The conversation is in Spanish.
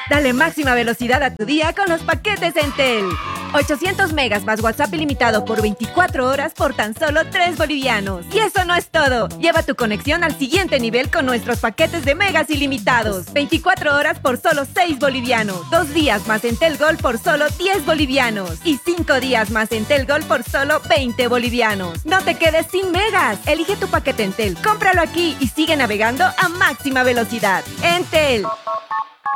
Dale máxima velocidad a tu día con los paquetes Entel. 800 megas más WhatsApp ilimitado por 24 horas por tan solo 3 bolivianos. Y eso no es todo. Lleva tu conexión al siguiente nivel con nuestros paquetes de megas ilimitados. 24 horas por solo 6 bolivianos. 2 días más Entel Gol por solo 10 bolivianos. Y 5 días más Entel Gol por solo 20 bolivianos. No te quedes sin megas. Elige tu paquete Entel, cómpralo aquí y sigue navegando a máxima velocidad. Entel.